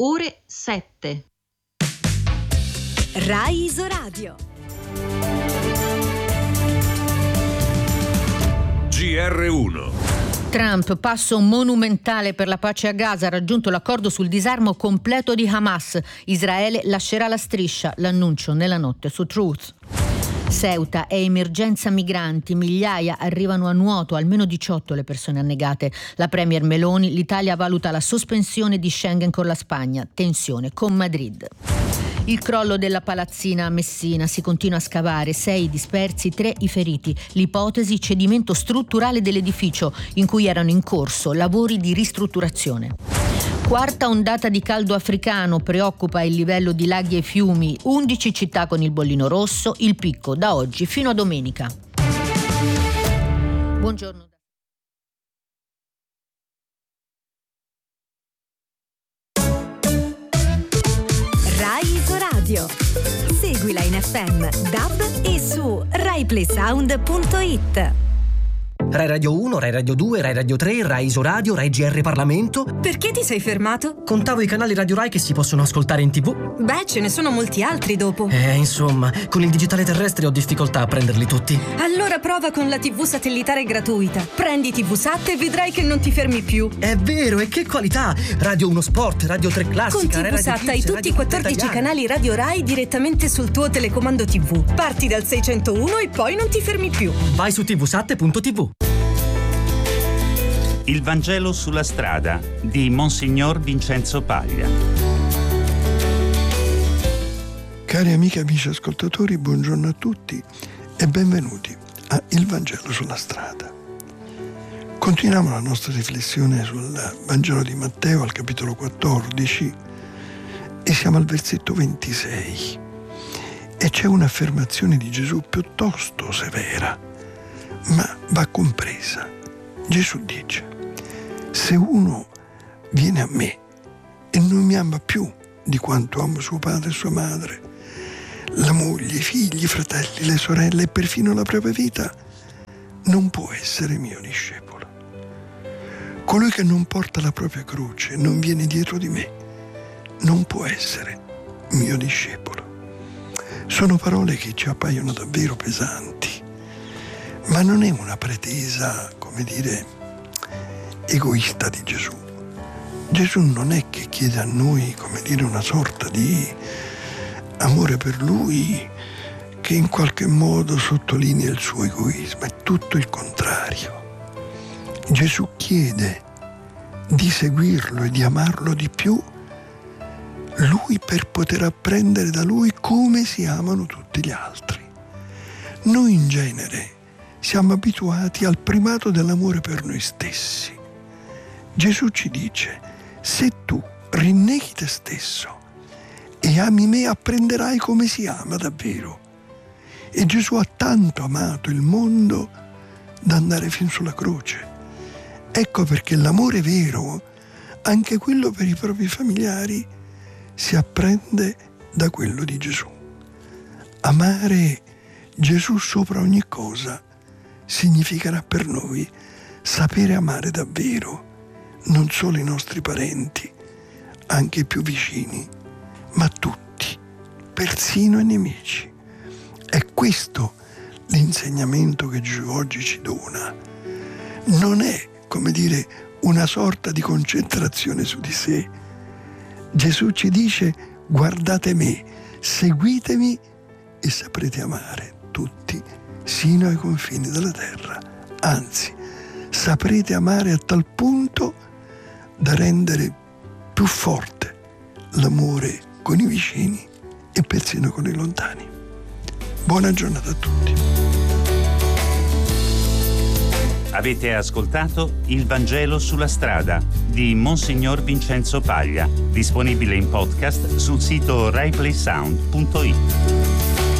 ore 7. Rai Isoradio. GR1. Trump, passo monumentale per la pace a Gaza, ha raggiunto l'accordo sul disarmo completo di Hamas. Israele lascerà la striscia, l'annuncio nella notte su Truth. Ceuta è emergenza migranti, migliaia arrivano a nuoto, almeno 18 le persone annegate. La premier Meloni, l'Italia valuta la sospensione di Schengen con la Spagna, tensione con Madrid. Il crollo della palazzina a Messina, si continua a scavare, 6 dispersi, 3 i feriti. L'ipotesi cedimento strutturale dell'edificio in cui erano in corso lavori di ristrutturazione. Quarta ondata di caldo africano, preoccupa il livello di laghi e fiumi, 11 città con il bollino rosso, il picco da oggi fino a domenica. Buongiorno. Rai Isoradio. Seguila in FM, DAB e su RaiPlaySound.it. Rai Radio 1, Rai Radio 2, Rai Radio 3, Rai Isoradio, Rai GR Parlamento. Perché ti sei fermato? Contavo i canali Radio Rai che si possono ascoltare in TV. Beh, ce ne sono molti altri dopo. Insomma, con il digitale terrestre ho difficoltà a prenderli tutti. Allora prova con la TV satellitare gratuita. Prendi TV Sat e vedrai che non ti fermi più. È vero, e che qualità! Radio 1 Sport, Radio 3 Classica, con TV Sat hai tutti i 14 canali Radio Rai direttamente sul tuo telecomando TV. Parti dal 601 e poi non ti fermi più. Vai su tvsat.tv. Il Vangelo sulla strada di Monsignor Vincenzo Paglia. Cari amiche e amici ascoltatori, buongiorno a tutti e benvenuti a Il Vangelo sulla strada. Continuiamo la nostra riflessione sul Vangelo di Matteo al capitolo 14 e siamo al versetto 26 e c'è un'affermazione di Gesù piuttosto severa, ma va compresa. Gesù dice: se uno viene a me e non mi ama più di quanto amo suo padre e sua madre, la moglie, i figli, i fratelli, le sorelle e perfino la propria vita, non può essere mio discepolo. Colui che non porta la propria croce e non viene dietro di me non può essere mio discepolo. Sono parole che ci appaiono davvero pesanti, ma non è una pretesa, come dire, egoista di Gesù. Gesù non è che chiede a noi, come dire, una sorta di amore per Lui che in qualche modo sottolinea il suo egoismo, è tutto il contrario. Gesù chiede di seguirlo e di amarlo di più Lui per poter apprendere da Lui come si amano tutti gli altri. Noi in genere siamo abituati al primato dell'amore per noi stessi. Gesù ci dice: se tu rinneghi te stesso e ami me, apprenderai come si ama davvero. E Gesù ha tanto amato il mondo da andare fin sulla croce. Ecco perché l'amore vero, anche quello per i propri familiari, si apprende da quello di Gesù. Amare Gesù sopra ogni cosa significherà per noi sapere amare davvero non solo i nostri parenti, anche i più vicini, ma tutti, persino i nemici. È questo l'insegnamento che Gesù oggi ci dona. Non è, come dire, una sorta di concentrazione su di sé. Gesù ci dice: guardate me, seguitemi e saprete amare tutti sino ai confini della terra. Anzi, saprete amare a tal punto da rendere più forte l'amore con i vicini e persino con i lontani. Buona giornata a tutti. Avete ascoltato Il Vangelo sulla strada di Monsignor Vincenzo Paglia, disponibile in podcast sul sito RaiPlaySound.it.